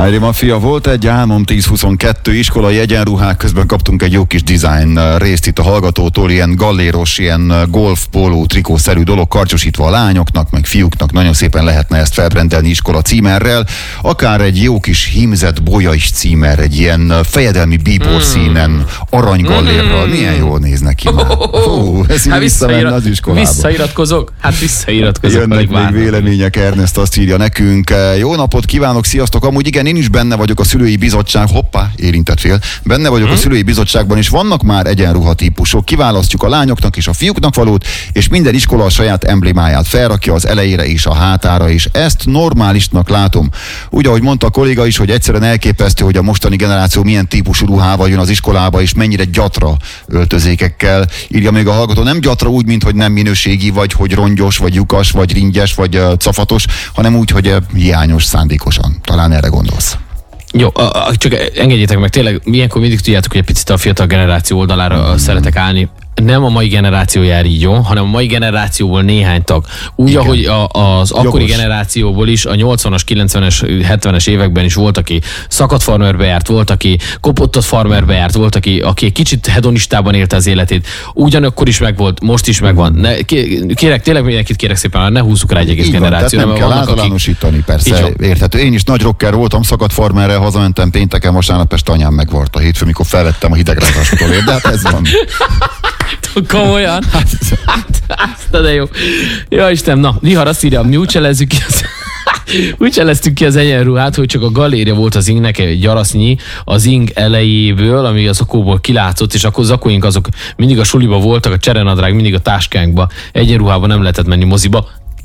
Heidi Mafia volt egy álmom 10-22 iskolai egyenruhák, közben kaptunk egy jó kis design részt itt a hallgatótól, ilyen galléros, ilyen golf póló trikószerű dolog, karcsosítva a lányoknak, meg fiúknak, nagyon szépen lehetne ezt felrendelni iskola címerrel, akár egy jó kis hímzett bolyais címer, egy ilyen fejedelmi bíbor színen, aranygallérral, milyen jól néznek ki már. Ez így visszamenne az iskolába. Visszairatkozok? Hát visszairatkozok. Jönnek még vélemények, Ernest azt írja nekünk. Jó napot kívánok, sziasztok! Amúgy igen, én is benne vagyok a szülői bizottság, érintett fél, benne vagyok a szülői bizottságban, és vannak már egyenruha típusok, kiválasztjuk a lányoknak és a fiúknak valót, és minden iskola a saját emblémáját felrakja az elejére és a hátára, és ezt normálisnak látom. Úgy, ahogy mondta a kolléga is, hogy egyszerűen elképesztő, hogy a mostani generáció milyen típusú ruhával jön az iskolába, és mennyire gyatra öltözékekkel. Írja még a hallgató, nem gyatra úgy, mint hogy nem minőségi, vagy hogy rongyos, vagy lyukas, vagy ringyes, vagy cafatos, hanem úgy, hogy hiányos szándékosan. Talán erre gondolsz. Jó, csak engedjétek meg, tényleg ilyenkor mindig tudjátok, hogy egy picit a fiatal generáció oldalára szeretek állni. Nem a mai generáció jár így, jó, hanem a mai generációból néhány tag. Úgy, igen, ahogy az akkori generációból is, a 80-as, 90-es, 70-es években is volt, aki szakadt farmerbe járt, volt, aki kopottott farmerbe járt, volt, aki egy kicsit hedonistában élte az életét. Ugyanakkor is megvolt, most is megvan. Tényleg mindenkit kérek szépen, ne húzzuk rá egy egész generáció. Nem kell általánosítani, persze, érthető. Én is nagy rocker voltam, szakadt farmerrel, hazamentem pénteken, vasárnap este anyám megvart a hétfő, mikor felvettem a hidegrázásotól, de hát ez van. Komolyan? Hát, de jó. Ja, Isten, na, Vihar azt írja, mi úgy cseleztük ki az egyenruhát, hogy csak a galéria volt az ingnek egy gyarasznyi az ing elejéből, ami a zakóból kilátszott, és akkor zakóink azok mindig a suliba voltak, a cserenadrág mindig a táskánkba. Egyenruhában nem lehetett menni moziba.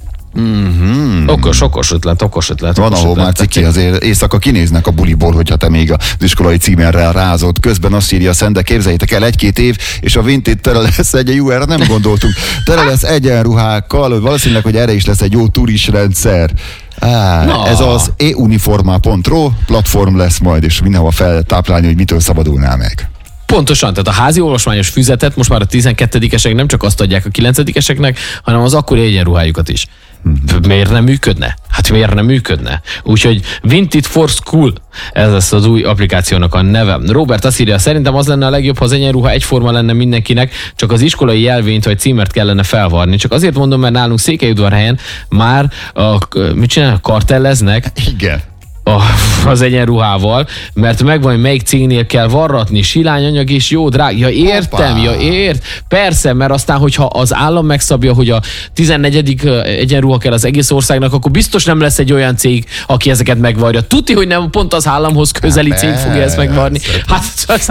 Okos ötlet. Van, ahol már ciki, azért éjszaka kinéznek a buliból, hogyha te még az iskolai címerrel rázod. Közben azt írja a Szende, képzeljétek el, 1-2 év, és a Vinted tele lesz erre nem gondoltunk. Tele lesz egyenruhákkal, valószínűleg, hogy erre is lesz egy jó turisrendszer. Ez az euniforma.ro platform lesz majd, és mindenhol feltáplálni, hogy mitől szabadulnál meg. Pontosan, tehát a házi olvasmányos füzetet most már a 12-esek nem csak azt adják a 9-eseknek, hanem az akkori egyenruhájukat is. Miért nem működne? Hát miért nem működne? Úgyhogy Vinted for School, ez lesz az új applikációnak a neve. Robert azt írja, szerintem az lenne a legjobb, ha az egyenruha egyforma lenne mindenkinek, csak az iskolai jelvényt vagy címert kellene felvarni. Csak azért mondom, mert nálunk Székelyudvarhelyen már kartelleznek. Igen. Az egyenruhával, mert megvan, hogy melyik cégnél kell varratni, silányanyag és jó drága. Értem. Persze, mert aztán, hogyha az állam megszabja, hogy a 14. egyenruha kell az egész országnak, akkor biztos nem lesz egy olyan cég, aki ezeket megvarja. Tudti, hogy nem pont az államhoz közeli cég fogja ezt megvarni. Hát